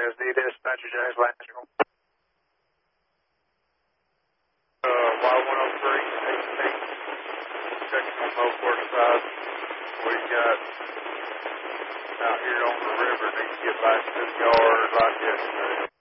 SD dispatcher, James Landry. Y103, 18, checking on low 45. We got out here on the river, need to get back to the yard like yesterday.